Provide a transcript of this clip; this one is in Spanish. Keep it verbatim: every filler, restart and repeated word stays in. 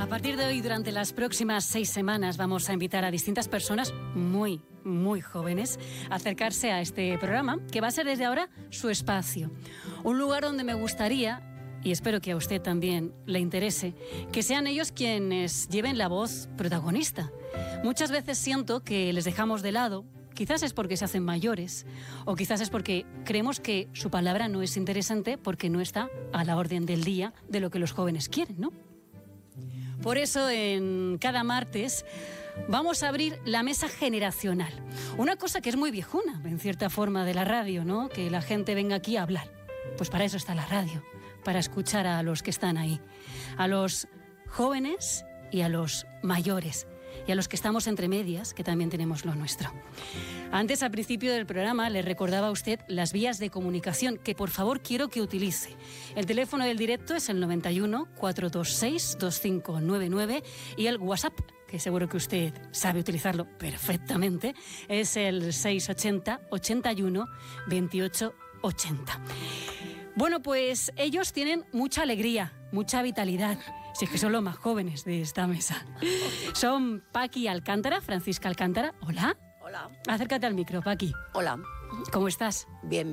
A partir de hoy, durante las próximas seis semanas, vamos a invitar a distintas personas muy, muy jóvenes a acercarse a este programa, que va a ser desde ahora su espacio. Un lugar donde me gustaría, y espero que a usted también le interese, que sean ellos quienes lleven la voz protagonista. Muchas veces siento que les dejamos de lado. Quizás es porque se hacen mayores, o quizás es porque creemos que su palabra no es interesante porque no está a la orden del día de lo que los jóvenes quieren, ¿no? Por eso, en cada martes vamos a abrir la mesa generacional. Una cosa que es muy viejuna, en cierta forma, de la radio, ¿no? Que la gente venga aquí a hablar. Pues para eso está la radio, para escuchar a los que están ahí, a los jóvenes y a los mayores, y a los que estamos entre medias, que también tenemos lo nuestro. Antes, al principio del programa, le recordaba a usted las vías de comunicación que, por favor, quiero que utilice. El teléfono del directo es el noventa y uno, cuatrocientos veintiséis, veinticinco noventa y nueve y el WhatsApp, que seguro que usted sabe utilizarlo perfectamente, es el seiscientos ochenta, ochenta y uno, veintiocho ochenta. Bueno, pues ellos tienen mucha alegría, mucha vitalidad. Si es que son los más jóvenes de esta mesa. Son Paqui Alcántara, Francisca Alcántara. Hola. Hola. Acércate al micro, Paqui. Hola. ¿Cómo estás? Bien.